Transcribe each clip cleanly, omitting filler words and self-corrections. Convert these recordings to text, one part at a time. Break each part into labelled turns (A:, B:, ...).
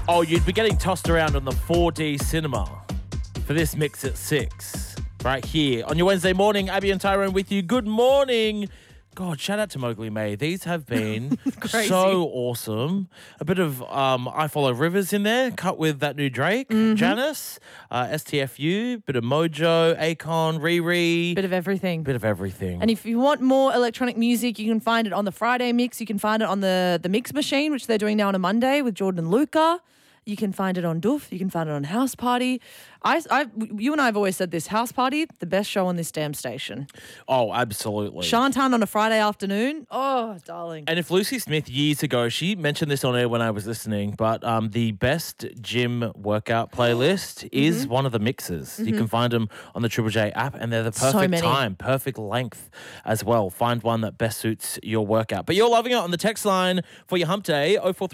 A: Oh, you'd be getting tossed around on the 4D cinema for this mix at 6. Right here on your Wednesday morning. Abby and Tyrone with you. Good morning. God, shout out to Mowgli May. These have been so awesome. A bit of I Follow Rivers in there, cut with that new Drake, Janice, STFU, bit of Mojo, Akon, Riri.
B: Bit of everything.
A: Bit of everything.
B: And if you want more electronic music, you can find it on the Friday mix. You can find it on the Mix Machine, which they're doing now on a Monday with Jordan and Luca. You can find it on Doof. You can find it on House Party. You and I have always said this. House Party, the best show on this damn station.
A: Oh, absolutely.
B: Shantan on a Friday afternoon. Oh, darling.
A: And if Lucy Smith years ago, she mentioned this on air when I was listening, but the best gym workout playlist is one of the mixes. You can find them on the Triple J app, and they're the perfect time, perfect length as well. Find one that best suits your workout. But you're loving it on the text line for your hump day,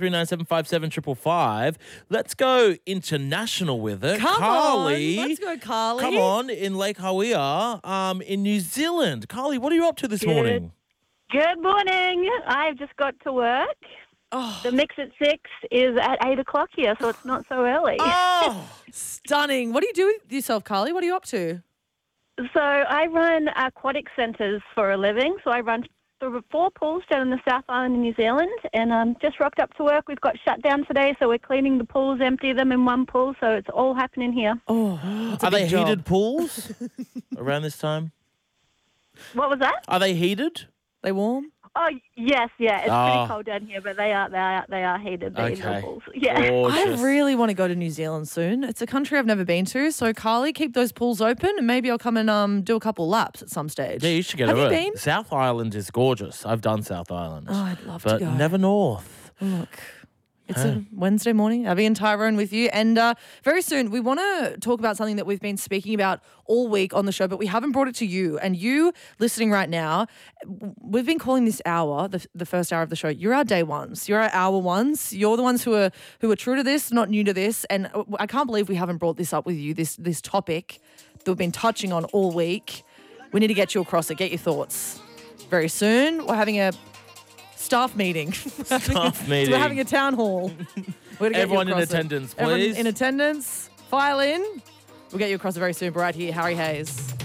A: 0439757555. Let's go international with it.
B: Come
A: Carly.
B: on. Let's go, Carly.
A: Come on, in Lake Hawea, in New Zealand. Carly, what are you up to this morning?
C: Good morning. I've just got to work.
B: Oh.
C: The mix at 6 is at 8 o'clock here, so it's not so early.
B: Oh, stunning. What do you do with yourself, Carly? What are you up to?
C: So I run aquatic centres for a living. So I run 4 pools down in the South Island in New Zealand, and just rocked up to work. We've got shut down today, so we're cleaning the pools, empty them in one pool, so it's all happening here.
B: Oh,
A: are they heated pools around this time?
C: What was that?
A: Are they heated?
B: They warm?
C: Oh, yes, yeah. It's pretty cold down here, but they are heated. They're indoor pools. Yeah.
A: Gorgeous.
B: I really want to go to New Zealand soon. It's a country I've never been to. So, Carly, keep those pools open and maybe I'll come and do a couple laps at some stage.
A: Yeah, you should get
B: Have
A: over
B: you
A: it.
B: been?
A: South Island is gorgeous. I've done South Island.
B: Oh, I'd love
A: but
B: to go.
A: never north.
B: Look, it's a Wednesday morning. Abby and Tyrone with you. And very soon, we want to talk about something that we've been speaking about all week on the show, but we haven't brought it to you. And you listening right now, we've been calling this hour, the first hour of the show, you're our day ones. You're our hour ones. You're the ones who are true to this, not new to this. And I can't believe we haven't brought this up with you, this topic that we've been touching on all week. We need to get you across it. Get your thoughts. Very soon, we're having a staff meeting.
A: Meeting.
B: We're having a town hall. We're gonna
A: Everyone
B: get you
A: in
B: across it.
A: attendance,
B: Everyone
A: please.
B: in attendance. File in. We'll get you across it very soon. But right here, Harry Hayes.